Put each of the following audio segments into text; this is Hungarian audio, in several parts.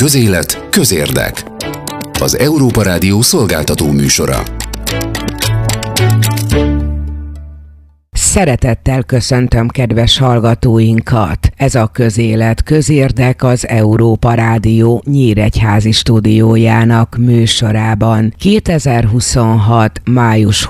Közélet, közérdek. Az Európa Rádió szolgáltató műsora. Szeretettel köszöntöm kedves hallgatóinkat! Ez a Közélet, közérdek az Európa Rádió nyíregyházi stúdiójának műsorában 2026. május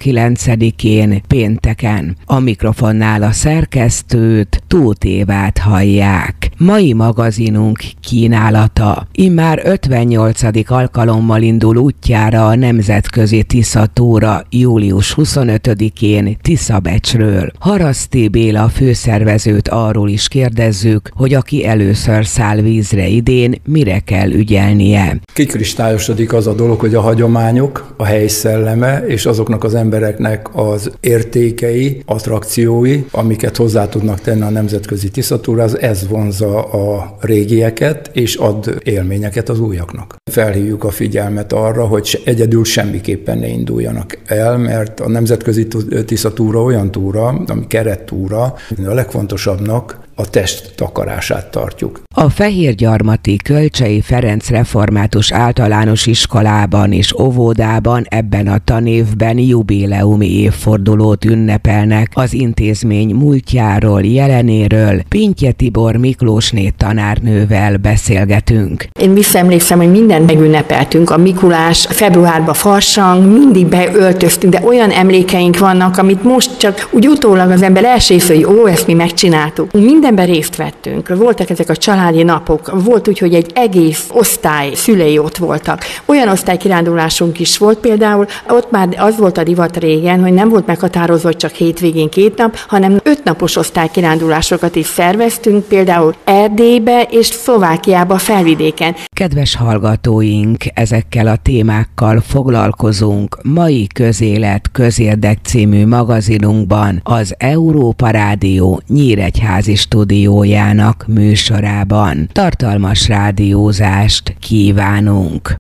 29-én pénteken. A mikrofonnál a szerkesztőt, Tóth Évát hallják. Mai magazinunk kínálata. Immár 58. alkalommal indul útjára a Nemzetközi Tiszatúra július 25-én Tiszabecsről. Haraszti Béla főszervezőt arról is kérdezzük, hogy aki először száll vízre idén, mire kell ügyelnie. Kikristályosodik az a dolog, hogy a hagyományok, a hely szelleme és azoknak az embereknek az értékei, attrakciói, amiket hozzá tudnak tenni a Nemzetközi Tiszatúrához, ez vonzza a régieket és ad élményeket az újaknak. Felhívjuk a figyelmet arra, hogy egyedül semmiképpen ne induljanak el, mert a Nemzetközi Tiszatúra olyan túra, ami kerettúra, a legfontosabbnak a test takarását tartjuk. A Fehérgyarmati Kölcsey Ferenc Református Általános Iskolában és óvodában ebben a tanévben jubileumi évfordulót ünnepelnek. Az intézmény múltjáról, jelenéről Pintje Tibor Miklósné tanárnővel beszélgetünk. Én visszaemlékszem, hogy mindent megünnepeltünk, a Mikulás, februárban farsang, mindig beöltöztünk, de olyan emlékeink vannak, amit most csak úgy utólag az ember elsészül, hogy ezt mi megcsináltuk. Mindenben részt vettünk. Voltak ezek a családi napok, volt úgy, hogy egy egész osztály szülei ott voltak. Olyan osztálykirándulásunk is volt például, ott már az volt a divat régen, hogy nem volt meghatározva, hogy csak hétvégén 2 nap, hanem 5 napos osztálykirándulásokat is szerveztünk, például Erdélybe és Szlovákiába, felvidéken. Kedves hallgatóink, ezekkel a témákkal foglalkozunk mai Közélet, közérdek című magazinunkban az Európa Rádió nyíregyházi stúdiójának műsorában. Tartalmas rádiózást kívánunk!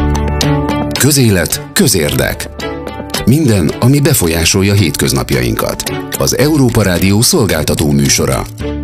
Közélet, közérdek. Minden, ami befolyásolja hétköznapjainkat. Az Európa Rádió szolgáltató műsora.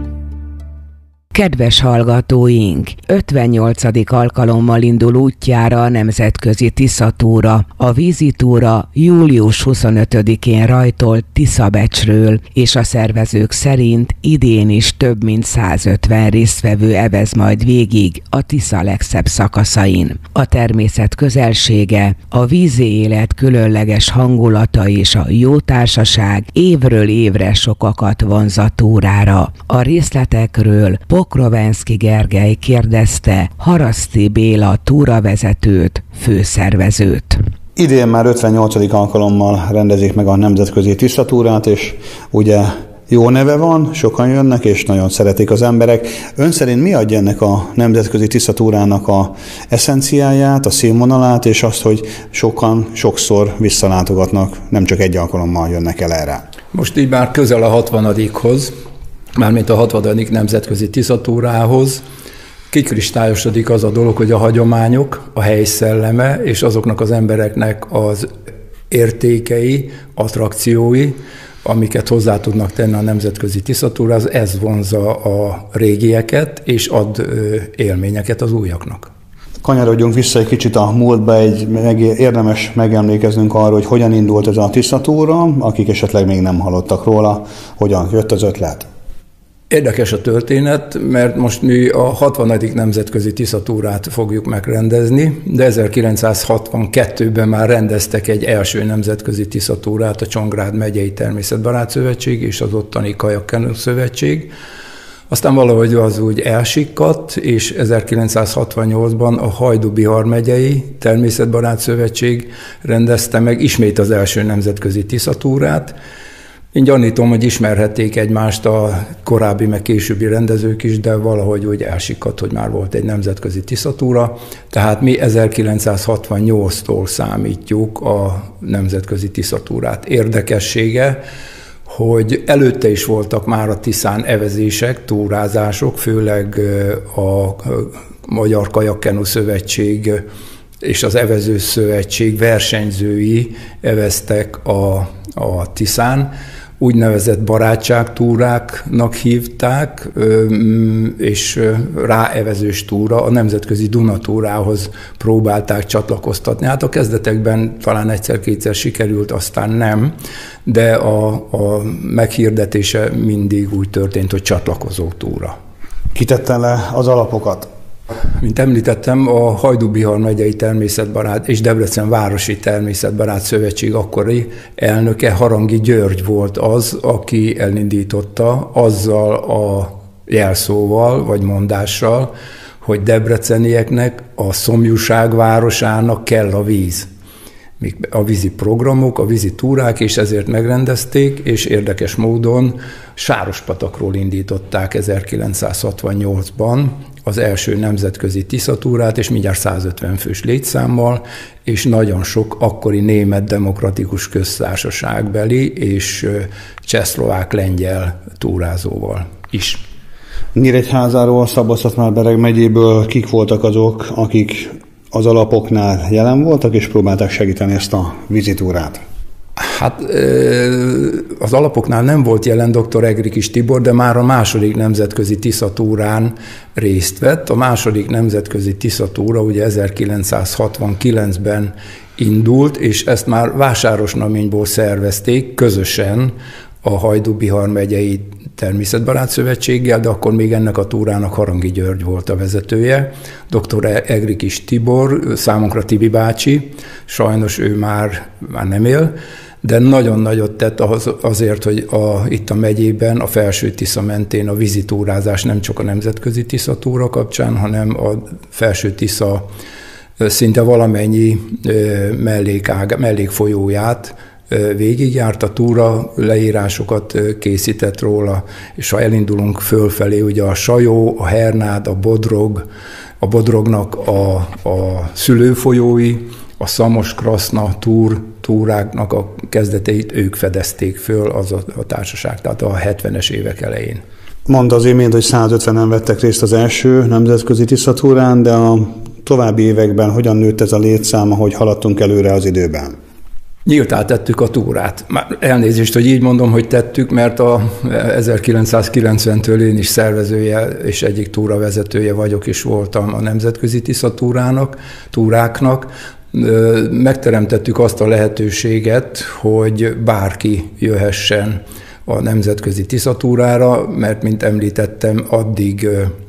Kedves hallgatóink, 58. alkalommal indul útjára a Nemzetközi Tiszatúra. A vízitúra július 25-én rajtolt Tiszabecsről, és a szervezők szerint idén is több mint 150 résztvevő evez majd végig a Tisza legszebb szakaszain. A természet közelsége, a vízi élet különleges hangulata és a jó társaság évről évre sokakat vonz a túrára. A részletekről Pokrovenszky Gergely kérdezte Haraszti Béla túravezetőt, főszervezőt. Idén már 58. alkalommal rendezik meg a Nemzetközi Tiszatúrát, és ugye jó neve van, sokan jönnek, és nagyon szeretik az emberek. Ön szerint mi adja ennek a Nemzetközi Tiszatúrának a eszenciáját, a színvonalát, és azt, hogy sokan sokszor visszalátogatnak, nem csak egy alkalommal jönnek el erre? Most így már közel a 60-hoz, mármint a 60. Nemzetközi Tiszatúrához kikristályosodik az a dolog, hogy a hagyományok, a hely szelleme és azoknak az embereknek az értékei, attrakciói, amiket hozzá tudnak tenni a Nemzetközi Tiszatúrához, ez vonzza a régieket és ad élményeket az újaknak. Kanyarodjunk vissza egy kicsit a múltba, érdemes megemlékeznünk arról, hogy hogyan indult ez a Tiszatúra, akik esetleg még nem hallottak róla, hogyan jött az ötlet. Érdekes a történet, mert most mi a 60. Nemzetközi Tiszatúrát fogjuk megrendezni, de 1962-ben már rendeztek egy első Nemzetközi Tiszatúrát a Csongrád megyei Természetbarát Szövetség és az ottani Kajakkenu Szövetség. Aztán valahogy az úgy elsikkadt, és 1968-ban a Hajdú-Bihar megyei Természetbarát Szövetség rendezte meg ismét az első Nemzetközi Tiszatúrát. Én gyanítom, hogy ismerhették egymást a korábbi, meg későbbi rendezők is, de valahogy úgy elsikkadt, hogy már volt egy Nemzetközi Tiszatúra. Tehát mi 1968-tól számítjuk a Nemzetközi Tiszatúrát. Érdekessége, hogy előtte is voltak már a Tiszán evezések, túrázások, főleg a Magyar Kajakkenu Szövetség és az Evező Szövetség versenyzői eveztek a Tiszán. úgynevezett barátságtúráknak hívták, és ráevezős túra, a nemzetközi Dunatúrához próbálták csatlakoztatni. Hát a kezdetekben talán egyszer-kétszer sikerült, aztán nem, de a meghirdetése mindig úgy történt, hogy csatlakozó túra. Ki tette le az alapokat? Mint említettem, a Hajdú-Bihar megyei természetbarát és Debrecen városi természetbarát szövetség akkori elnöke, Harangi György volt az, aki elindította azzal a jelszóval vagy mondással, hogy debrecenieknek, a szomjúság városának kell a víz. A vízi programok, a vízi túrák, és ezért megrendezték, és érdekes módon Sárospatakról indították 1968-ban az első nemzetközi Tiszatúrát, és mindjárt 150 fős létszámmal, és nagyon sok akkori német demokratikus köztársaságbeli és csehszlovák-lengyel túrázóval is. Nyíregyházáról, Szabolcs-Szatmár-Bereg megyéből kik voltak azok, akik az alapoknál jelen voltak, és próbálták segíteni ezt a vizitúrát? Hát az alapoknál nem volt jelen dr. Egrikis Tibor, de már a második nemzetközi Tiszatúrán részt vett. A második nemzetközi Tiszatúra ugye 1969-ben indult, és ezt már Vásárosnaményból szervezték közösen a Hajdú-Bihar megyei természetbarát szövetséggel, de akkor még ennek a túrának Harangi György volt a vezetője. Dr. Egrikis Tibor, számunkra Tibi bácsi, sajnos ő már nem él, de nagyon nagyot tett azért, hogy itt a megyében, a Felső Tisza mentén a vízitúrázás nem csak a nemzetközi Tiszatúra kapcsán, hanem a Felső Tisza szinte valamennyi mellékfolyóját végigjárt, a túra leírásokat készített róla, és ha elindulunk fölfelé, ugye a Sajó, a Hernád, a Bodrog, a Bodrognak a szülőfolyói, a Szamos-Kraszna túráknak a kezdeteit ők fedezték föl, az a társaság, tehát a 70-es évek elején. Mondta az imént, hogy 150-en vettek részt az első nemzetközi Tiszatúrán, de a további években hogyan nőtt ez a létszám, ahogy haladtunk előre az időben? Nyíltá tettük a túrát. Már elnézést, hogy így mondom, hogy tettük, mert 1990-től én is szervezője és egyik túravezetője vagyok, és voltam a nemzetközi túráknak. Megteremtettük azt a lehetőséget, hogy bárki jöhessen a nemzetközi Tiszatúrára, mert, mint említettem, addig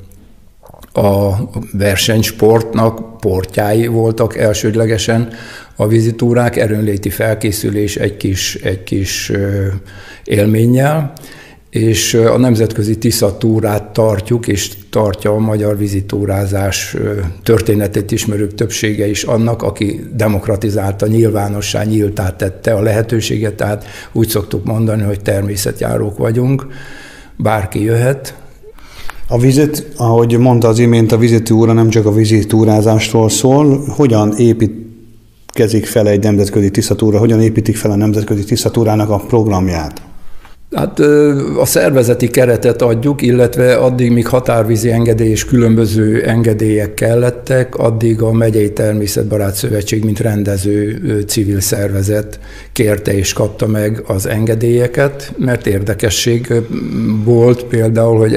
a versenysportnak portyái voltak elsődlegesen a vízitúrák, erőnléti felkészülés egy kis élménnyel, és a nemzetközi Tiszatúrát tartjuk, és tartja a magyar vízitúrázás történetét ismerők többsége is annak, aki demokratizálta, nyilvánossá, nyíltá tette a lehetőséget, tehát úgy szoktuk mondani, hogy természetjárók vagyunk, bárki jöhet. A vizit, ahogy mondta az imént, a vízitúra nem csak a vízitúrázásról szól. Hogyan építkezik fel egy nemzetközi Tiszatúra, hogyan építik fel a nemzetközi Tiszatúrának a programját? Hát a szervezeti keretet adjuk, illetve addig, míg határvízi engedély és különböző engedélyek kellettek, addig a Megyei Természetbarát Szövetség, mint rendező civil szervezet kérte és kapta meg az engedélyeket, mert érdekesség volt például, hogy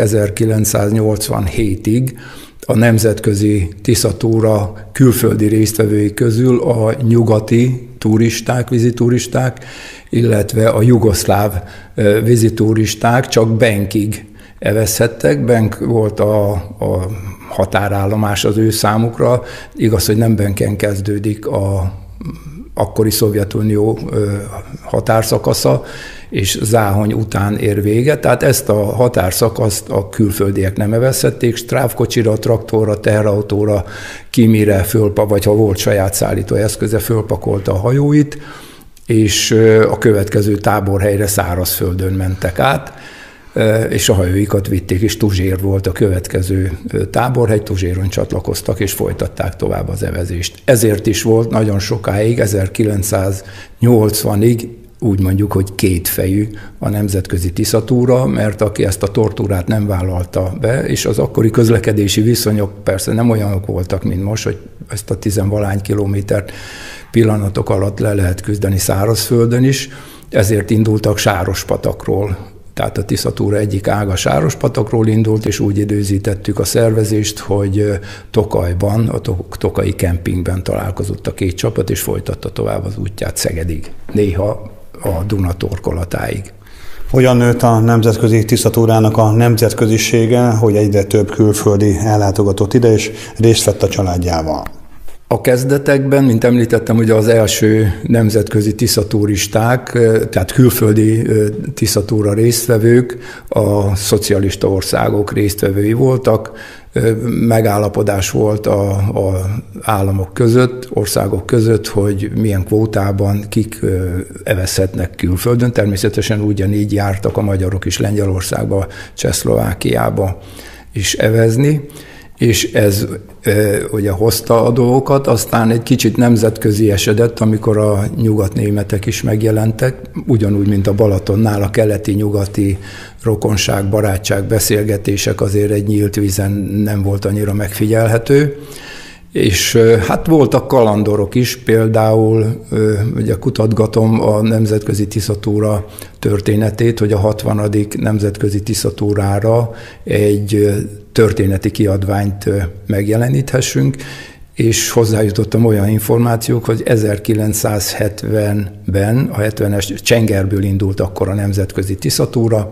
1987-ig a nemzetközi Tiszatúra külföldi résztvevői közül a nyugati turisták, vízituristák, illetve a jugoszláv vízituristák csak Benkig evezhettek. Benk volt a határállomás az ő számukra. Igaz, hogy nem Benken kezdődik a akkori Szovjetunió határszakasza, és Záhony után ér vége. Tehát ezt a határszakaszt a külföldiek nem evezhették, strávkocsira, traktorra, teherautóra, kimire vagy ha volt saját szállító eszköze, fölpakolta a hajóit, és a következő táborhelyre szárazföldön mentek át, és a hajóikat vitték, és Tuzsér volt a következő táborhely, Tuzséron csatlakoztak, és folytatták tovább az evezést. Ezért is volt nagyon sokáig, 1980-ig úgy mondjuk, hogy kétfejű a nemzetközi Tiszatúra, mert aki ezt a tortúrát nem vállalta be, és az akkori közlekedési viszonyok persze nem olyanok voltak, mint most, hogy ezt a 10-valány kilométert pillanatok alatt le lehet küzdeni szárazföldön is, ezért indultak Sárospatakról. Tehát a Tisza-túra egyik ága Sárospatakról indult, és úgy időzítettük a szervezést, hogy Tokajban, a tokai kempingben találkozott a két csapat, és folytatta tovább az útját Szegedig, néha a Duna torkolatáig. Hogyan nőtt a nemzetközi Tisza-túrának a nemzetközisége, hogy egyre több külföldi ellátogatott ide, és részt vett a családjával? A kezdetekben, mint említettem, ugye az első nemzetközi tiszaturisták, tehát külföldi tiszatúra résztvevők a szocialista országok résztvevői voltak. Megállapodás volt az államok között, országok között, hogy milyen kvótában kik evezhetnek külföldön. Természetesen ugyanígy jártak a magyarok is Lengyelországba, Csehszlovákiába is evezni, és ez ugye hozta a dolgokat, aztán egy kicsit nemzetközi esedett, amikor a nyugatnémetek is megjelentek, ugyanúgy, mint a Balatonnál a keleti-nyugati rokonság, barátság, beszélgetések azért egy nyílt vízen nem volt annyira megfigyelhető, és hát voltak kalandorok is, például ugye kutatgatom a nemzetközi Tisza-túra történetét, hogy a 60. nemzetközi Tisza-túrára egy történeti kiadványt megjeleníthessünk, és hozzájutottam olyan információk, hogy 1970-ben, a 70-es Csengerből indult akkor a nemzetközi Tisza-túra,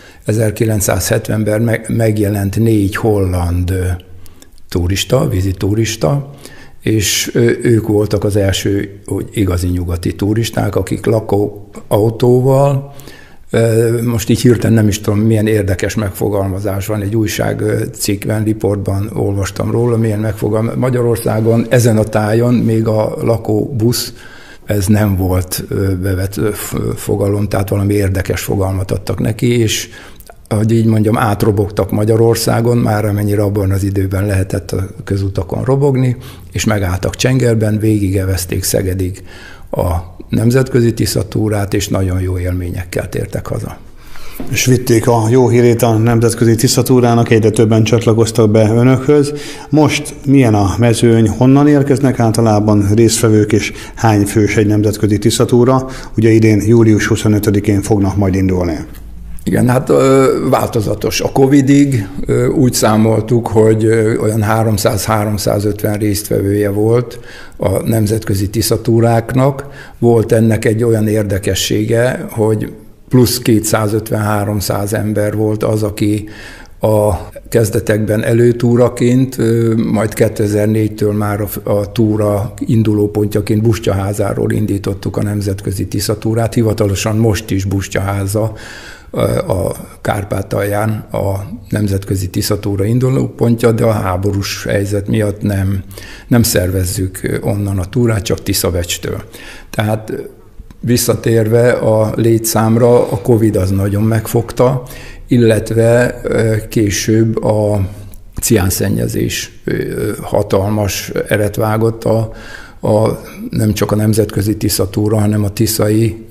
1970-ben megjelent 4 holland turista, vízi turista, és ők voltak az első igazi nyugati turisták, akik lakóautóval, most így hirtelen nem is tudom, milyen érdekes megfogalmazás van, egy újságcikkben, riportban olvastam róla, milyen megfogalmazás. Magyarországon ezen a tájon még a lakóbusz, ez nem volt bevett fogalom, tehát valami érdekes fogalmat adtak neki, és hogy így mondjam, átrobogtak Magyarországon, már amennyire abban az időben lehetett a közutakon robogni, és megálltak Csengerben, végigevezték Szegedig a nemzetközi Tisza-túrát, és nagyon jó élményekkel tértek haza. És vitték a jó hírét a nemzetközi Tisza-túrának, egyre többen csatlakoztak be önökhöz. Most milyen a mezőny, honnan érkeznek általában résztvevők, és hány fős egy nemzetközi Tisza-túra? Ugye idén július 25-én fognak majd indulni. Igen, hát változatos. A Covidig úgy számoltuk, hogy olyan 300-350 résztvevője volt a nemzetközi Tisza-túráknak. Volt ennek egy olyan érdekessége, hogy plusz 250-300 ember volt az, aki a kezdetekben előtúraként, majd 2004-től már a túra indulópontjaként Bustyaházáról indítottuk a nemzetközi Tisza-túrát. Hivatalosan most is Bustyaháza a Kárpátalján a nemzetközi Tisza-túra indulópontja, de a háborús helyzet miatt nem szervezzük onnan a túrát, csak Tiszabecstől. Tehát visszatérve a létszámra, a Covid az nagyon megfogta, illetve később a ciánszennyezés hatalmas eret vágott nem csak a nemzetközi Tisza-túra, hanem a tiszai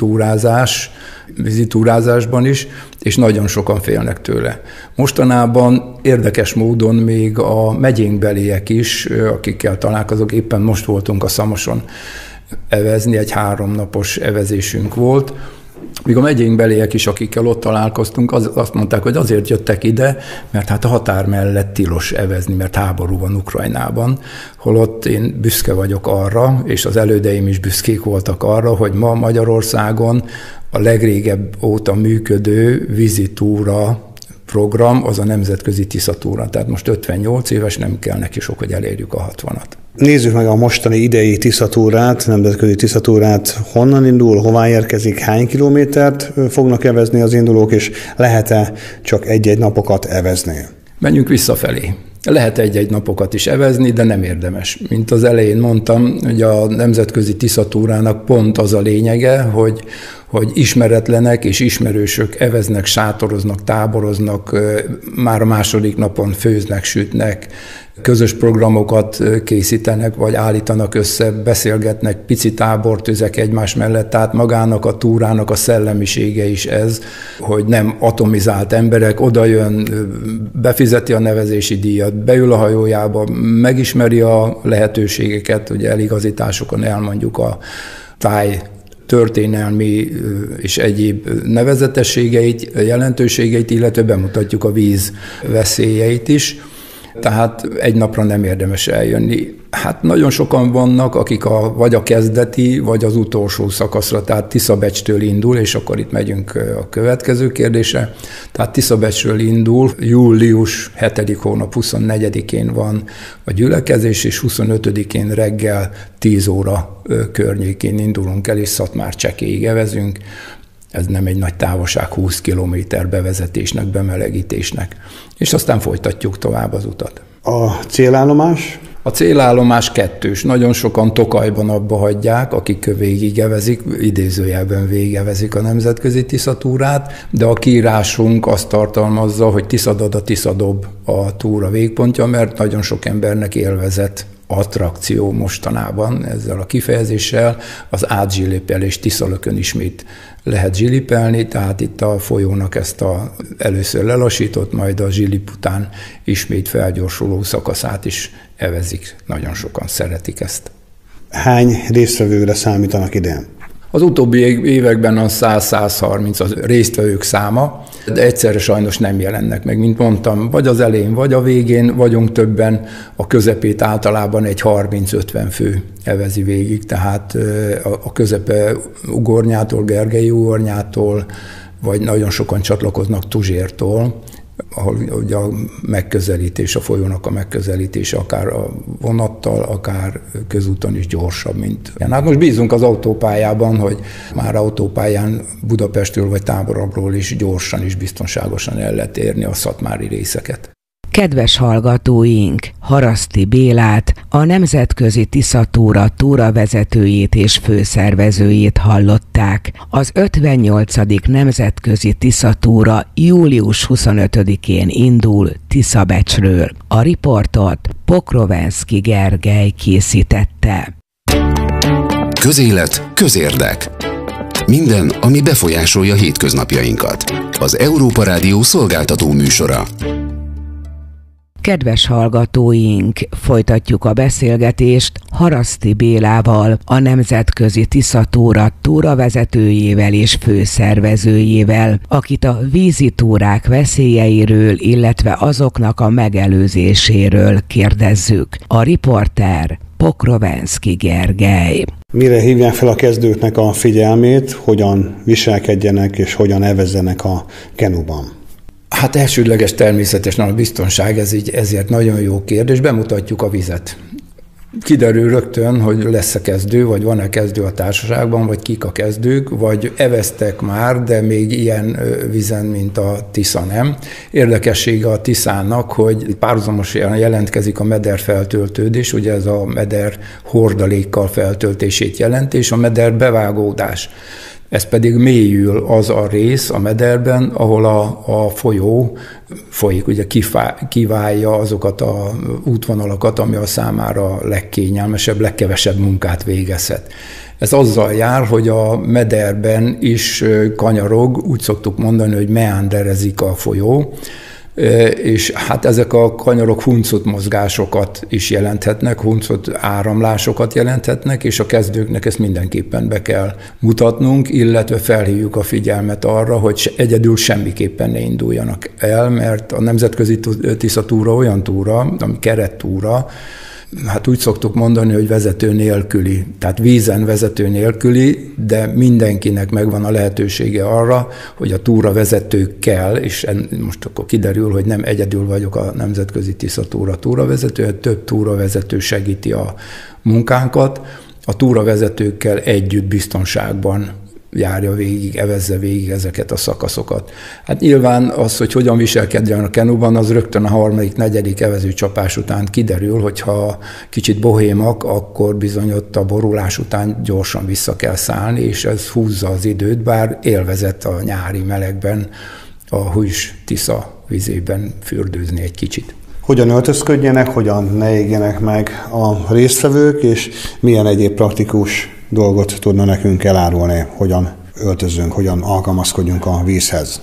vízitúrázásban is, és nagyon sokan félnek tőle. Mostanában érdekes módon még a megyénkbeliek is, akikkel találkozok, éppen most voltunk a Szamoson evezni, egy 3 napos evezésünk volt, míg a megyénkbeliek is, akikkel ott találkoztunk, azt mondták, hogy azért jöttek ide, mert hát a határ mellett tilos evezni, mert háború van Ukrajnában, holott én büszke vagyok arra, és az elődeim is büszkék voltak arra, hogy ma Magyarországon a legrégebb óta működő vízitúra program az a nemzetközi Tisza-túra. Tehát most 58 éves, nem kell neki sok, hogy elérjük a 60-at. Nézzük meg a mostani idei Tisza-túrát, nemzetközi Tisza-túrát. Honnan indul, hová érkezik, hány kilométert fognak evezni az indulók, és lehet-e csak egy-egy napokat evezni? Menjünk visszafelé. Lehet egy-egy napokat is evezni, de nem érdemes. Mint az elején mondtam, hogy a nemzetközi Tisza-túrának pont az a lényege, hogy ismeretlenek és ismerősök eveznek, sátoroznak, táboroznak, már a második napon főznek, sütnek, közös programokat készítenek, vagy állítanak össze, beszélgetnek, pici tábortüzek egymás mellett, tehát magának a túrának a szellemisége is ez, hogy nem atomizált emberek, odajön, befizeti a nevezési díjat, beül a hajójába, megismeri a lehetőségeket, ugye eligazításokon elmondjuk a táj történelmi és egyéb nevezetességeit, jelentőségeit, illetve bemutatjuk a víz veszélyeit is. Tehát egy napra nem érdemes eljönni. Hát nagyon sokan vannak, akik vagy a kezdeti, vagy az utolsó szakaszra, tehát Tiszabecstől indul, és akkor itt megyünk a következő kérdésre. Tehát Tiszabecsről indul, július 7. hónap 24-én van a gyülekezés, és 25-én reggel 10 óra környékén indulunk el, és Szatmár-Csekéig evezünk. Ez nem egy nagy távolság, 20 kilométer bevezetésnek, bemelegítésnek. És aztán folytatjuk tovább az utat. A célállomás? A célállomás kettős. Nagyon sokan Tokajban abba hagyják, akik végigevezik, idézőjelben végigevezik a nemzetközi Tiszatúrát, de a kiírásunk azt tartalmazza, hogy Tiszadada, Tiszadob a túra végpontja, mert nagyon sok embernek élvezett attrakció mostanában ezzel a kifejezéssel, az átzsilipelés Tiszalökön ismét lehet zsilipelni, tehát itt a folyónak ezt először lelassított, majd a zsilip után ismét felgyorsuló szakaszát is evezik. Nagyon sokan szeretik ezt. Hány résztvevőre számítanak idén? Az utóbbi években a 100-130 az résztvevők száma, de egyszerre sajnos nem jelennek meg. Mint mondtam, vagy az elején, vagy a végén vagyunk többen, a közepét általában egy 30-50 fő evezi végig, tehát a közepe Ugornyától, Gergelyi Ugornyától, vagy nagyon sokan csatlakoznak Tuzsértól, ahol ugye a megközelítés, a folyónak a megközelítése akár a vonattal, akár közúton is gyorsabb, mint. Hát most bízunk az autópályában, hogy már autópályán Budapestről vagy távolabról is gyorsan és biztonságosan el lehet érni a szatmári részeket. Kedves hallgatóink, Haraszti Bélát, a Nemzetközi Tiszatúra túravezetőjét és főszervezőjét hallották. Az 58. Nemzetközi Tiszatúra július 25-én indul Tiszabecsről. A riportot Pokrovenszky Gergely készítette. Közélet, közérdek. Minden, ami befolyásolja hétköznapjainkat. Az Európa Rádió szolgáltató műsora. Kedves hallgatóink, folytatjuk a beszélgetést Haraszti Bélával, a Nemzetközi Tiszatúra túravezetőjével és főszervezőjével, akit a vízitúrák veszélyeiről, illetve azoknak a megelőzéséről kérdezzük. A riporter Pokrovenszky Gergely. Mire hívják fel a kezdőknek a figyelmét, hogyan viselkedjenek és hogyan evezzenek a kenuban? Hát elsődleges természetesen a biztonság, ezért nagyon jó kérdés. Bemutatjuk a vizet. Kiderül rögtön, hogy lesz-e kezdő, vagy van-e kezdő a társaságban, vagy kik a kezdők, vagy eveztek már, de még ilyen vízen, mint a Tisza nem. Érdekessége a Tiszának, hogy párhuzamosan jelentkezik a meder feltöltődés, ugye ez a meder hordalékkal feltöltését jelenti, és a meder bevágódás. Ez pedig mélyül az a rész a mederben, ahol a folyó folyik, ugye kiválja azokat az útvonalakat, ami a számára legkényelmesebb, legkevesebb munkát végezhet. Ez azzal jár, hogy a mederben is kanyarog, úgy szoktuk mondani, hogy meanderezik a folyó, és hát ezek a kanyarok huncut mozgásokat is jelenthetnek, huncut áramlásokat jelenthetnek, és a kezdőknek ezt mindenképpen be kell mutatnunk, illetve felhívjuk a figyelmet arra, hogy egyedül semmiképpen ne induljanak el, mert a Nemzetközi Tiszatúra olyan túra, ami kerettúra, hát úgy szoktuk mondani, hogy vezető nélküli, tehát vízen vezető nélküli, de mindenkinek megvan a lehetősége arra, hogy a túravezetőkkel, és most akkor kiderül, hogy nem egyedül vagyok a Nemzetközi Tiszatúra túravezető, több túravezető segíti a munkánkat, a túravezetőkkel együtt biztonságban járja végig, evezze végig ezeket a szakaszokat. Hát nyilván az, hogy hogyan viselkedjen a kenuban, az rögtön a harmadik, negyedik evezőcsapás után kiderül, hogyha kicsit bohémak, akkor bizony ott a borulás után gyorsan vissza kell szállni, és ez húzza az időt, bár élvezett a nyári melegben a hűs Tisza vizében fürdőzni egy kicsit. Hogyan öltözködjenek, hogyan ne égjenek meg a résztvevők, és milyen egyéb praktikus dolgot tudna nekünk elárulni, hogyan öltözzünk, hogyan alkalmazkodjunk a vízhez.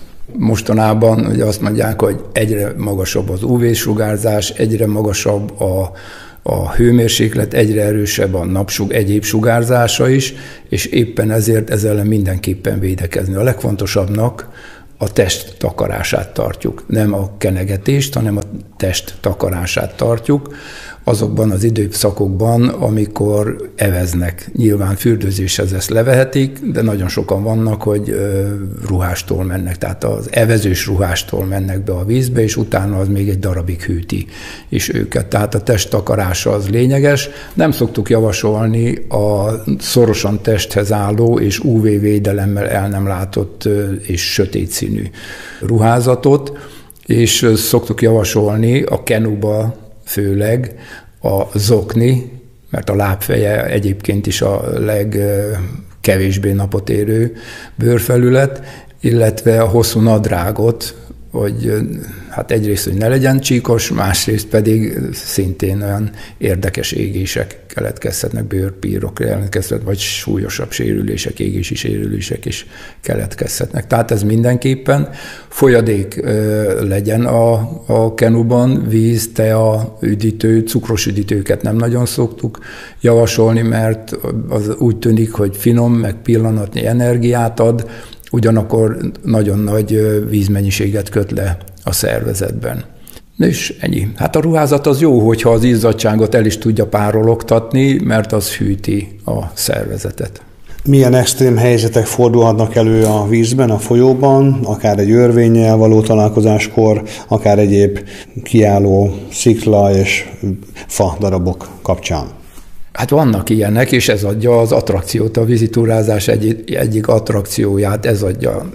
Mostanában ugye azt mondják, hogy egyre magasabb az UV-sugárzás, egyre magasabb a hőmérséklet, egyre erősebb a egyéb sugárzása is, és éppen ezért ezzel ellen mindenképpen védekezni. A legfontosabbnak a test takarását tartjuk. Nem a kenegetést, hanem a test takarását tartjuk azokban az időszakokban, amikor eveznek. Nyilván fürdőzéshez ezt levehetik, de nagyon sokan vannak, hogy ruhástól mennek, tehát az evezős ruhástól mennek be a vízbe, és utána az még egy darabig hűti is őket. Tehát a test takarása az lényeges. Nem szoktuk javasolni a szorosan testhez álló és UV-védelemmel el nem látott és sötét színű ruházatot, és szoktuk javasolni a kenuba főleg a zokni, mert a lábfeje egyébként is a legkevésbé napot érő bőrfelület, illetve a hosszú nadrágot, hogy hát egyrészt, hogy ne legyen csíkos, másrészt pedig szintén olyan érdekes égések keletkezhetnek, bőrpírok keletkezhetnek, vagy súlyosabb sérülések, égési sérülések is keletkezhetnek. Tehát ez mindenképpen folyadék legyen a kenuban, víz, tea, üdítő, cukros üdítőket nem nagyon szoktuk javasolni, mert az úgy tűnik, hogy finom, meg pillanatnyi energiát ad, ugyanakkor nagyon nagy vízmennyiséget köt le a szervezetben. És ennyi. Hát a ruházat az jó, hogyha az izzadtságot el is tudja párologtatni, mert az hűti a szervezetet. Milyen extrém helyzetek fordulhatnak elő a vízben, a folyóban, akár egy örvénnyel való találkozáskor, akár egyéb kiálló szikla és fa darabok kapcsán? Hát vannak ilyenek, és ez adja az attrakciót, a vízitúrázás egyik attrakcióját, ez adja.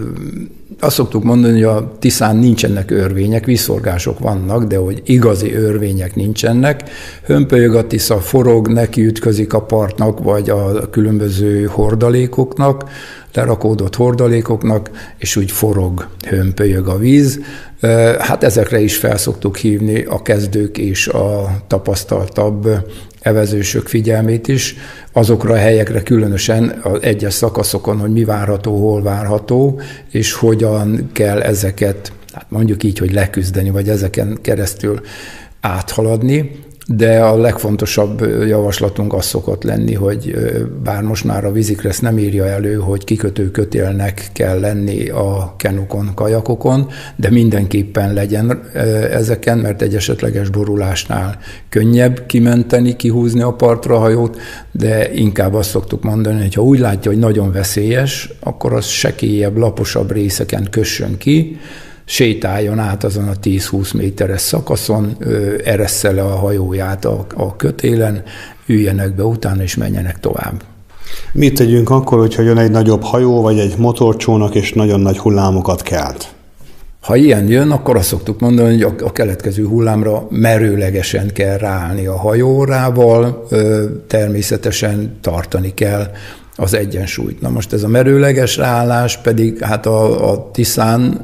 Azt szoktuk mondani, hogy a Tiszán nincsenek örvények, vízszorgások vannak, de hogy igazi örvények nincsenek. Hömpölyög a Tisza, forog, neki ütközik a partnak, vagy a különböző hordalékoknak, lerakódott hordalékoknak, és úgy forog, hömpölyög a víz. Hát ezekre is fel szoktuk hívni a kezdők és a tapasztaltabb evezősök figyelmét is, azokra a helyekre különösen az egyes szakaszokon, hogy mi várható, hol várható, és hogyan kell ezeket, hát mondjuk így, hogy leküzdeni, vagy ezeken keresztül áthaladni. De a legfontosabb javaslatunk az szokott lenni, hogy bár most már a vízikressz nem írja elő, hogy kikötő-kötélnek kell lenni a kenukon, kajakokon, de mindenképpen legyen ezeken, mert egy esetleges borulásnál könnyebb kimenteni, kihúzni a partra a hajót, de inkább azt szoktuk mondani, hogy ha úgy látja, hogy nagyon veszélyes, akkor az sekélyebb, laposabb részeken kössön ki, sétáljon át azon a 10-20 méteres szakaszon, eresssze le a hajóját a kötélen, üljenek be utána és menjenek tovább. Mit tegyünk akkor, hogyha jön egy nagyobb hajó, vagy egy motorcsónak, és nagyon nagy hullámokat kelt? Ha ilyen jön, akkor azt szoktuk mondani, hogy a keletkező hullámra merőlegesen kell ráállni a hajórával, természetesen tartani kell az egyensúlyt. Na most ez a merőleges ráállás pedig hát a Tiszán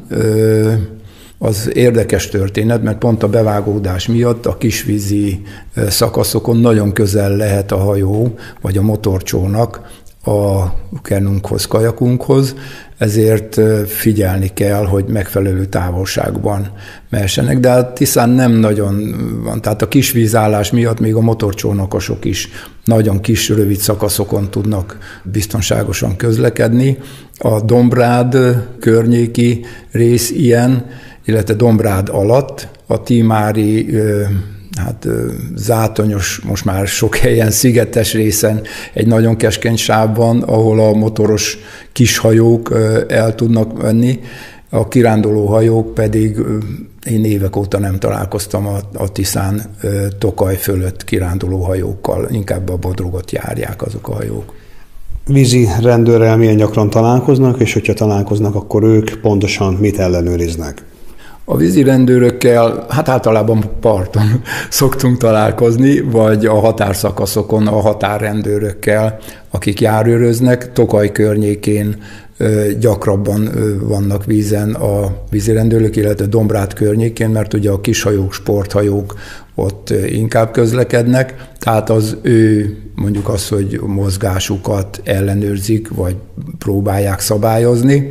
az érdekes történet, mert pont a bevágódás miatt a kisvízi szakaszokon nagyon közel lehet a hajó vagy a motorcsónak a kenunkhoz, kajakunkhoz, ezért figyelni kell, hogy megfelelő távolságban mehessenek, de a Tiszán nem nagyon van, tehát a kis vízállás miatt még a motorcsónakosok is nagyon kis, rövid szakaszokon tudnak biztonságosan közlekedni. A Dombrád környéki rész ilyen, illetve Dombrád alatt a Tímári zátonyos, most már sok helyen szigetes részen egy nagyon keskeny sávban, ahol a motoros kishajók el tudnak menni, a kiránduló hajók pedig én évek óta nem találkoztam a Tiszán Tokaj fölött kiránduló hajókkal, inkább a Bodrogot járják azok a hajók. Vízi rendőrrel milyen gyakran találkoznak, és hogyha találkoznak, akkor ők pontosan mit ellenőriznek? A vízi rendőrökkel hát általában parton szoktunk találkozni, vagy a határszakaszokon a határrendőrökkel, akik járőröznek. Tokaj környékén gyakrabban vannak vízen a vízirendőrök, illetve Dombrád környékén, mert ugye a kishajók, sporthajók ott inkább közlekednek, tehát az ő mondjuk az, hogy mozgásukat ellenőrzik, vagy próbálják szabályozni.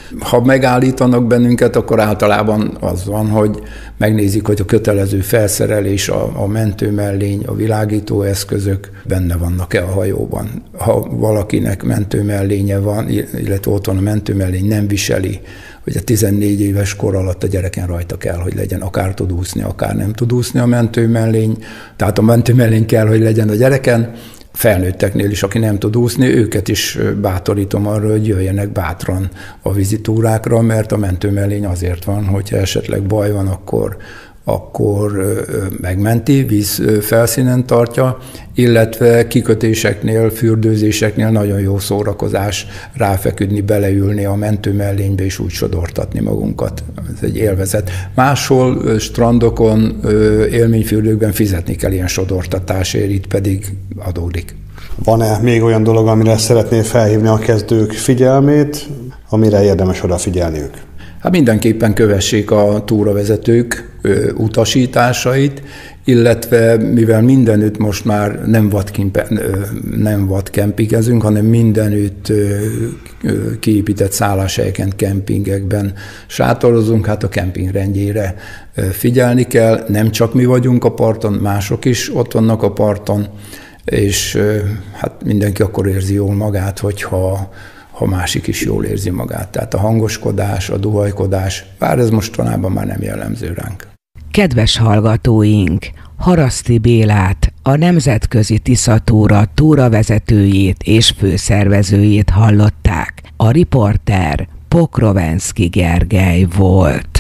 Ha megállítanak bennünket, akkor általában az van, hogy megnézik, hogy a kötelező felszerelés, a mentőmellény, a világítóeszközök benne vannak-e a hajóban. Ha valakinek mentőmellénye van, illetve ott van a mentőmellény, nem viseli, hogy a 14 éves kor alatt a gyereken rajta kell, hogy legyen, akár tud úszni, akár nem tud úszni a mentőmellény. Tehát a mentőmellény kell, hogy legyen a gyereken. Felnőtteknél is, aki nem tud úszni, őket is bátorítom arra, hogy jöjjenek bátran a vizitúrákra, mert a mentőmellény azért van, hogyha esetleg baj van, akkor megmenti, víz felszínen tartja, illetve kikötéseknél, fürdőzéseknél nagyon jó szórakozás ráfeküdni, beleülni a mentőmellénybe és úgy sodortatni magunkat. Ez egy élvezet. Máshol strandokon, élményfürdőkben fizetni kell ilyen sodortatásért, itt pedig adódik. Van-e még olyan dolog, amire szeretné felhívni a kezdők figyelmét, amire érdemes odafigyelniük? Hát mindenképpen kövessék a túravezetők utasításait, illetve mivel mindenütt most már nem vadkempingezünk, hanem mindenütt kiépített szálláshelyeken, kempingekben sátorozunk, hát a kempingrendjére figyelni kell. Nem csak mi vagyunk a parton, mások is ott vannak a parton, és hát mindenki akkor érzi jól magát, hogyha másik is jól érzi magát. Tehát a hangoskodás, a duhajkodás, bár ez mostanában már nem jellemző ránk. Kedves hallgatóink, Haraszti Bélát, a Nemzetközi Tiszatúra túravezetőjét és főszervezőjét hallották. A riporter Pokrovenszky Gergely volt.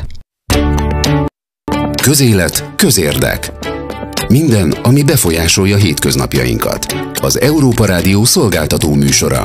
Közélet, közérdek. Minden, ami befolyásolja hétköznapjainkat. Az Európa Rádió szolgáltató műsora.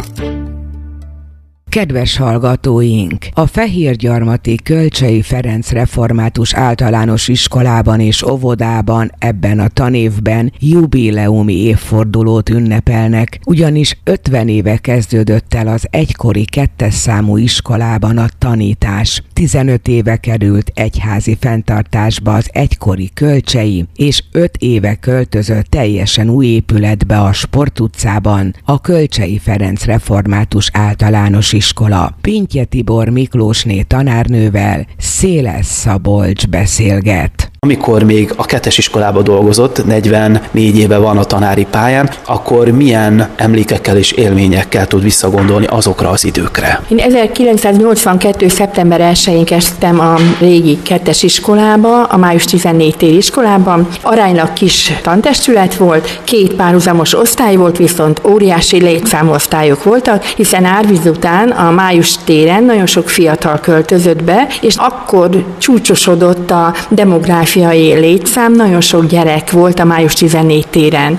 Kedves hallgatóink! A Fehérgyarmati Kölcsey Ferenc Református Általános Iskolában és óvodában ebben a tanévben jubileumi évfordulót ünnepelnek, ugyanis 50 éve kezdődött el az egykori 2. számú iskolában a tanítás. 15 éve került egyházi fenntartásba az egykori Kölcsey, és 5 éve költözött teljesen új épületbe a Sport utcában a Kölcsey Ferenc Református Általános Iskola. Pinty Tibor Miklósné tanárnővel Széles Szabolcs beszélget. Amikor még a 2. iskolában dolgozott, 44 éve van a tanári pályán, akkor milyen emlékekkel és élményekkel tud visszagondolni azokra az időkre? Én 1982. szeptember 1-én kezdtem a régi 2. iskolába, a május 14 téri iskolában. Aránylag kis tantestület volt, 2 párhuzamos osztály volt, viszont óriási létszámú osztályok voltak, hiszen árvíz után a május téren nagyon sok fiatal költözött be, és akkor csúcsosodott a demográfiai létszám, nagyon sok gyerek volt a május 14 téren.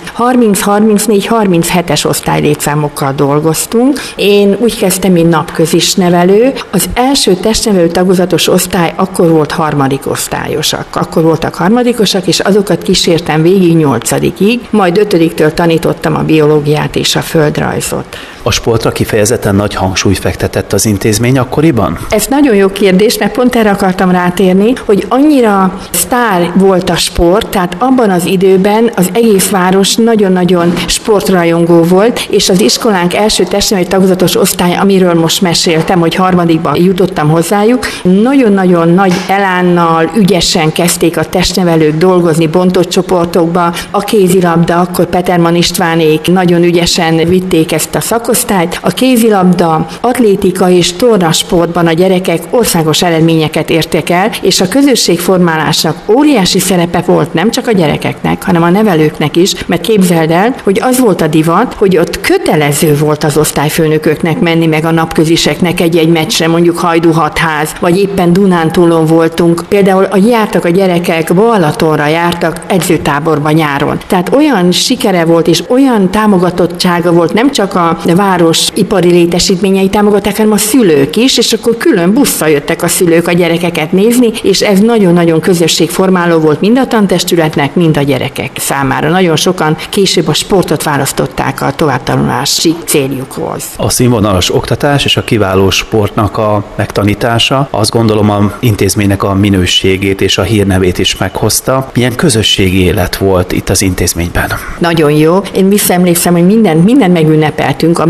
30-34-37-es osztálylétszámokkal dolgoztunk. Én úgy kezdtem, mint napközis nevelő. Az első testnevelő tagozatos osztály akkor volt harmadikosztályosak. Akkor voltak harmadikosak, és azokat kísértem végig 8-ig, majd 5-től tanítottam a biológiát és a földrajzot. A sportra kifejezetten nagy hangsúlyt fektetett az intézmény akkoriban? Ez nagyon jó kérdés, mert pont erre akartam rátérni, hogy annyira sztár volt a sport, tehát abban az időben az egész város nagyon-nagyon sportrajongó volt, és az iskolánk első testnevelő tagozatos osztály, amiről most meséltem, hogy harmadikba jutottam hozzájuk, nagyon-nagyon nagy elánnal, ügyesen kezdték a testnevelők dolgozni bontott csoportokba, a kézilabda, akkor Peterman Istvánék nagyon ügyesen vitték ezt a szakosztályt, a kézilabda, atlétika és tornasportban a gyerekek országos eredményeket értek el, és a közösségformálásnak óriási szerepe volt nem csak a gyerekeknek, hanem a nevelőknek is, mert képzeld el, hogy az volt a divat, hogy ott kötelező volt az osztályfőnököknek menni, meg a napköziseknek egy-egy meccsre, mondjuk Hajdú-Hatház, vagy éppen Dunántúlon voltunk. Például jártak a gyerekek, Balatonra jártak edzőtáborba nyáron. Tehát olyan sikere volt, és olyan támogatottsága volt, nem csak a város ipari létesítményei támogatták, hanem a szülők is, és akkor külön busszal jöttek a szülők a gyerekeket nézni, és ez nagyon-nagyon közösségformáló volt mind a tantestületnek, mind a gyerekek számára. Nagyon sokan később a sportot választották a továbbtanulási céljukhoz. A színvonalas oktatás és a kiváló sportnak a megtanítása, azt gondolom az intézménynek a minőségét és a hírnevét is meghozta. Milyen közösségi élet volt itt az intézményben? Nagyon jó. Én visszaemlékszem, hogy mindent megünnepeltünk. A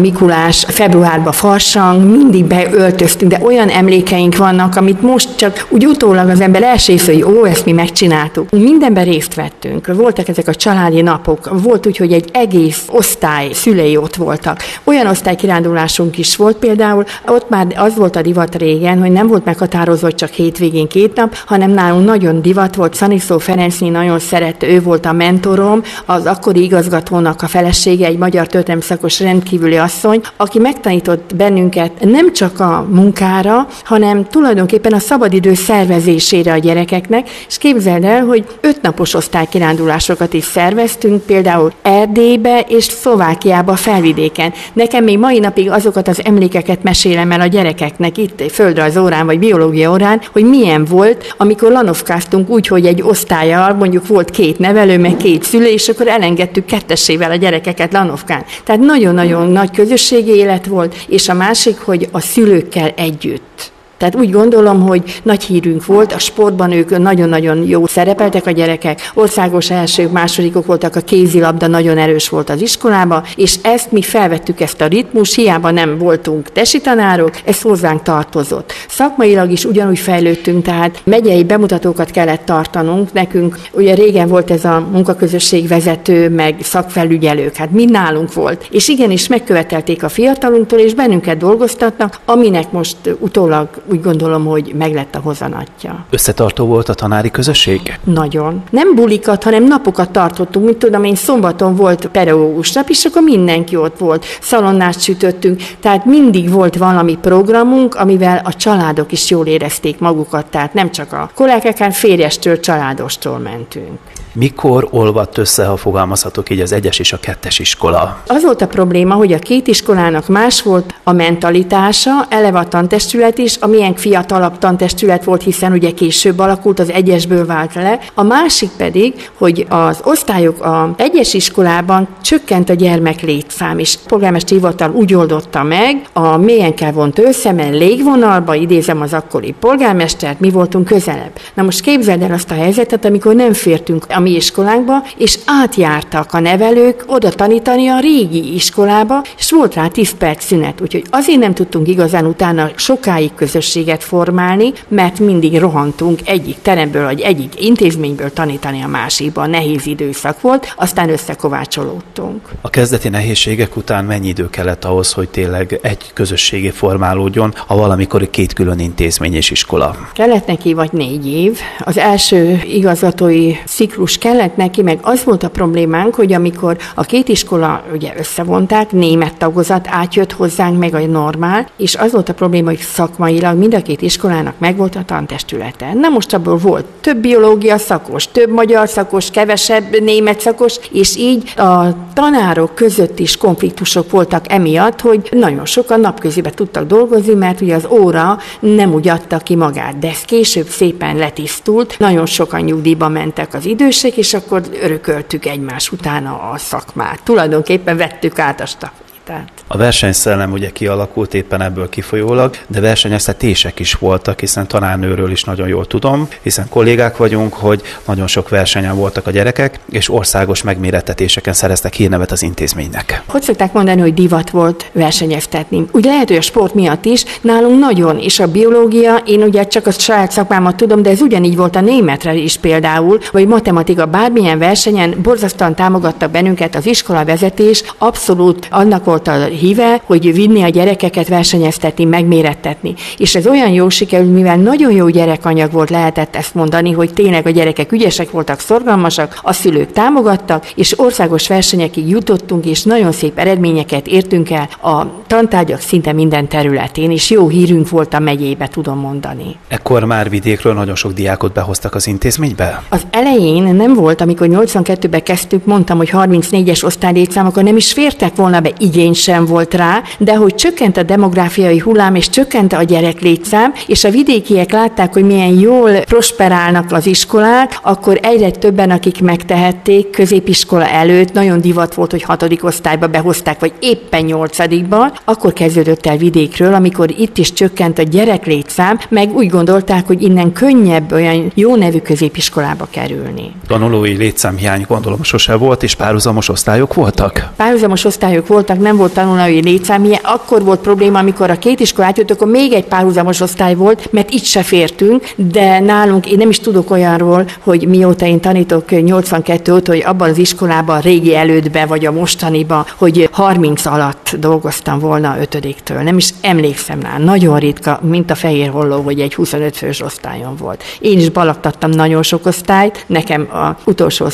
Mikulás, februárban farsang, mindig beöltöztünk, de olyan emlékeink vannak, amit most csak úgy utólag az ember elséfő, hogy ezt mi megcsináltuk. Mindenben részt vettünk. Voltak ezek a családi napok, volt úgy, hogy egy egész osztály szülei ott voltak. Olyan osztálykirándulásunk is volt például, ott már az volt a divat régen, hogy nem volt meghatározva, hogy csak hétvégén 2 nap, hanem nálunk nagyon divat volt. Szaniszló Ferencné nagyon szerette, ő volt a mentorom, az akkori igazgatónak a felesége, egy magyar történelemszakos rendkívüli asszony, aki megtanított bennünket nem csak a munkára, hanem tulajdonképpen a szabadidő szervezésére a gyerekeknek, és képzeld el, hogy 5 napos osztálykirándulásokat is szerveztünk, például Erdélybe és Szlovákiába, felvidéken. Nekem még mai napig azokat az emlékeket mesélem el a gyerekeknek itt földrajz órán vagy biológia órán, hogy milyen volt, amikor lanovkáztunk úgy, hogy egy osztállyal, mondjuk volt 2 nevelő, meg 2 szülő, és akkor elengedtük 2-esével a gyerekeket lanovkán. Tehát nagyon-nagyon nagy közösségi élet volt, és a másik, hogy a szülőkkel együtt. Tehát úgy gondolom, hogy nagy hírünk volt, a sportban ők nagyon-nagyon jó szerepeltek a gyerekek, országos elsők, másodikok voltak, a kézilabda nagyon erős volt az iskolában, és ezt mi felvettük, ezt a ritmus, hiába nem voltunk tesi tanárok, ez hozzánk tartozott. Szakmailag is ugyanúgy fejlődtünk, tehát megyei bemutatókat kellett tartanunk, nekünk ugye régen volt ez a munkaközösség vezető, meg szakfelügyelők, hát mind nálunk volt. És igenis megkövetelték a fiatalunktól, és bennünket dolgoztatnak, aminek most utólag úgy gondolom, hogy meglett a hozanatja. Összetartó volt a tanári közösség? Nagyon. Nem bulikat, hanem napokat tartottunk. Mint tudom én, szombaton volt pedagógus nap, és akkor mindenki ott volt. Szalonnát sütöttünk, tehát mindig volt valami programunk, amivel a családok is jól érezték magukat, tehát nem csak a kollégák, hanem férjestől, családostól mentünk. Mikor olvadt össze, ha fogalmazhatok így, az 1-es és a 2-es iskola? Az volt a probléma, hogy a 2 iskolának más volt a mentalitása, eleve a tantestület is, amilyen fiatalabb tantestület volt, hiszen ugye később alakult, az 1-esből vált le. A másik pedig, hogy az osztályok a 1-es iskolában csökkent a gyermek létszám, és a polgármesteri hivatal úgy oldotta meg, a mélyen kell vont összemen légvonalba, idézem az akkori polgármestert, mi voltunk közelebb. Na most képzeld el azt a helyzetet, amikor nem fértünk a mi iskolánkba, és átjártak a nevelők oda tanítani a régi iskolába, és volt rá 10 perc szünet. Úgyhogy azért nem tudtunk igazán utána sokáig közösséget formálni, mert mindig rohantunk egyik teremből, vagy egyik intézményből tanítani a másikba. Nehéz időszak volt, aztán összekovácsolódtunk. A kezdeti nehézségek után mennyi idő kellett ahhoz, hogy tényleg egy közösségé formálódjon a valamikori 2 külön intézmény és iskola? Kellett neki vagy 4 év. Az első igazgatói ciklus kellett neki, meg az volt a problémánk, hogy amikor a 2 iskola ugye összevonták, német tagozat átjött hozzánk, meg a normál, és az volt a probléma, hogy szakmailag mind a 2 iskolának megvolt a tantestülete. Na most abból volt több biológia szakos, több magyar szakos, kevesebb német szakos, és így a tanárok között is konfliktusok voltak emiatt, hogy nagyon sokan napközben tudtak dolgozni, mert ugye az óra nem úgy adta ki magát, de ez később szépen letisztult, nagyon sokan nyugdíjba mentek az idősek, és akkor örököltük egymás utána a szakmát. Tulajdonképpen vettük át a stafétát. A versenyszellem ugye kialakult éppen ebből kifolyólag, de versenyeztetések is voltak, hiszen tanárnőről is nagyon jól tudom, hiszen kollégák vagyunk, hogy nagyon sok versenyen voltak a gyerekek, és országos megmérettetéseken szereztek hírnevet az intézménynek. Hogy szokták mondani, hogy divat volt versenyeztetni? Úgy lehet, hogy a sport miatt is, nálunk nagyon, és a biológia, én ugye csak a saját szakmámat tudom, de ez ugyanígy volt a németre is például, vagy matematika, bármilyen versenyen borzasztóan támogattak bennünket az iskolavezetés, abszolút annak volt a híve, hogy vinni a gyerekeket versenyeztetni, megmérettetni. És ez olyan jó sikerült, mivel nagyon jó gyerekanyag volt, lehetett ezt mondani, hogy tényleg a gyerekek ügyesek voltak, szorgalmasak, a szülők támogattak, és országos versenyekig jutottunk, és nagyon szép eredményeket értünk el a tantárgyak szinte minden területén, és jó hírünk volt a megyébe, tudom mondani. Ekkor már vidékről nagyon sok diákot behoztak az intézménybe? Az elején nem volt, amikor 82-ben kezdtük, mondtam, hogy 34-es osztálylétszám, akkor nem is fértek volna be, igény sem volt rá, de hogy csökkent a demográfiai hullám, és csökkent a gyereklétszám, és a vidékiek látták, hogy milyen jól prosperálnak az iskolák, akkor egyre többen, akik megtehették középiskola előtt, nagyon divat volt, hogy 6. osztályba behozták, vagy éppen 8-ba, akkor kezdődött el vidékről, amikor itt is csökkent a gyereklétszám, meg úgy gondolták, hogy innen könnyebb olyan jó nevű középiskolába kerülni. Tanulói létszámhiány gondolom sose volt, és párhuzamos osztályok voltak? Párhuzamos osztályok voltak, nem nem volt tanulói létszám, akkor volt probléma, amikor a két iskolát jött, akkor még egy párhuzamos osztály volt, mert itt se fértünk, de nálunk én nem is tudok olyanról, hogy mióta én tanítok 82 óta, hogy abban az iskolában, a régi elődben, vagy a mostaniban, hogy 30 alatt dolgoztam volna 5-től. Nem is emlékszem rá. Nagyon ritka, mint a Fehér Holló, hogy egy 25 fős osztályon volt. Én is balagtattam nagyon sok osztályt, nekem az utolsó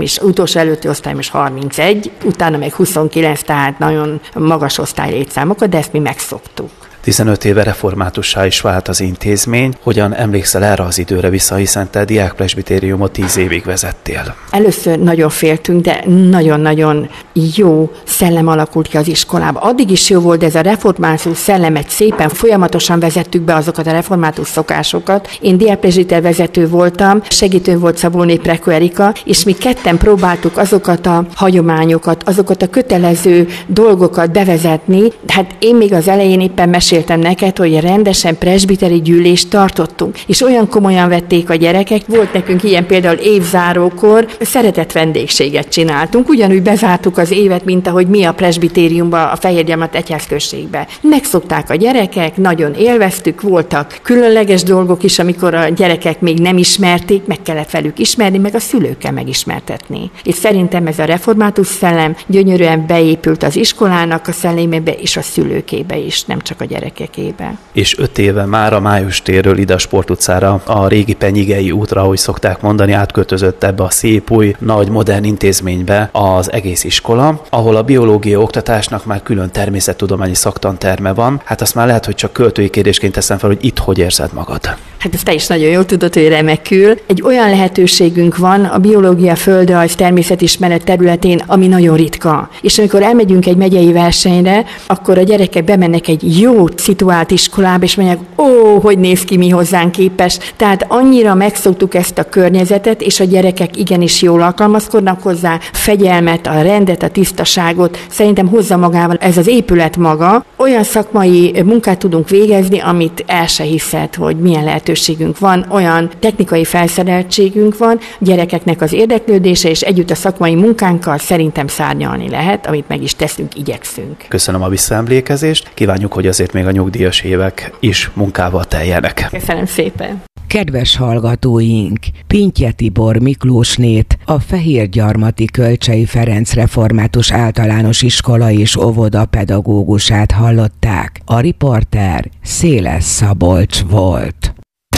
előtti osztályom is 31, utána meg 29, tehát nagyon magas osztálylétszámokat, de ezt mi megszoktuk. 15 éve reformátussá is vált az intézmény. Hogyan emlékszel erre az időre vissza, hiszen te diákpresbitériumot 10 évig vezettél? Először nagyon féltünk, de nagyon-nagyon jó szellem alakult ki az iskolába. Addig is jó volt, de ez a református szellemet szépen folyamatosan vezettük be azokat a református szokásokat. Én diákpresbiter vezető voltam, segítőm volt Szabolné Prekó Erika, és mi ketten próbáltuk azokat a hagyományokat, azokat a kötelező dolgokat bevezetni. Hát én még az elején éppen meséltem neked, hogy rendesen presbiteri gyűlést tartottunk, és olyan komolyan vették a gyerekek. Volt nekünk ilyen például évzárókor, szeretett vendégséget csináltunk, ugyanúgy bezártuk az évet, mint ahogy mi a presbitériumban, a Fehérgyarmat egyházközségbe. Megszokták a gyerekek, nagyon élveztük, voltak különleges dolgok is, amikor a gyerekek még nem ismerték, meg kellett velük ismerni, meg a szülőkkel megismertetni. És szerintem ez a református szellem gyönyörűen beépült az iskolának a szellemébe és a szülőkébe is, nem csak a gyerekekébe. És 5 éve már a Május térről ide a Sport utcára, a régi Penyigei útra, ahogy szokták mondani, átköltözött ebbe a szép új, nagy, modern intézménybe az egész iskola, ahol a biológiai oktatásnak már külön természettudományi szaktanterme van. Hát azt már lehet, hogy csak költői kérdésként teszem fel, hogy itt hogy érzed magad? Hát ezt te is nagyon jól tudod, hogy remekül. Egy olyan lehetőségünk van a biológia, földrajz, természetismeret területén, ami nagyon ritka. És amikor elmegyünk egy megyei versenyre, akkor a gyerekek bemennek egy jó szituált iskolába, és mondják, hogy néz ki mi hozzánk képes. Tehát annyira megszoktuk ezt a környezetet, és a gyerekek igenis jól alkalmazkodnak hozzá, fegyelmet, a rendet, a tisztaságot. Szerintem hozza magával ez az épület maga. Olyan szakmai munkát tudunk végezni, amit el se hiszed, hogy milyen lehetőségünk van, olyan technikai felszereltségünk van, gyerekeknek az érdeklődése, és együtt a szakmai munkánkkal szerintem szárnyalni lehet, amit meg is teszünk, igyekszünk. Köszönöm a visszaemlékezést, kívánjuk, hogy azért még a nyugdíjas évek is munkával teljenek. Köszönöm szépen! Kedves hallgatóink, Pinty Tibor Miklósnét, a Fehérgyarmati Kölcsey Ferenc Református Általános Iskola és Óvoda pedagógusát hallották. A riporter Széles Szabolcs volt.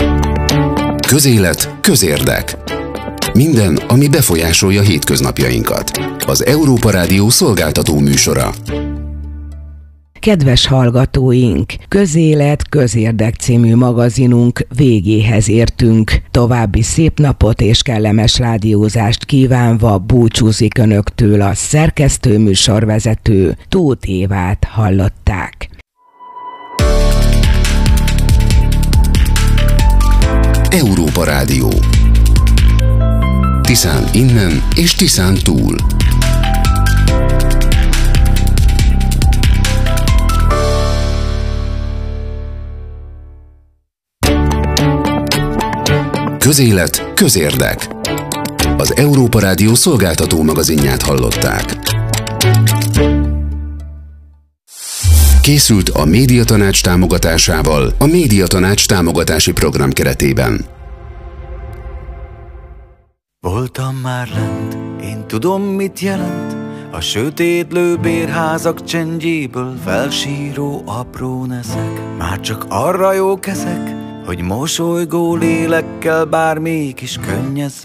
Közélet, közérdek. Minden, ami befolyásolja hétköznapjainkat. Az Európa Rádió szolgáltató műsora. Kedves hallgatóink, Közélet, közérdek című magazinunk végéhez értünk. További szép napot és kellemes rádiózást kívánva búcsúzik önöktől a szerkesztő műsorvezető Tóth Évát hallották. Európa Rádió. Tiszán innen és Tiszán túl. Közélet, közérdek. Az Európa Rádió szolgáltató magazinját hallották. Készült a Médiatanács támogatásával a Médiatanács támogatási program keretében. Voltam már lent, én tudom, mit jelent a sötétlő bérházak csendjéből felsíró apró neszek. Már csak arra jók ezek, hogy mosolygó lélekkel bármelyik is könnyezve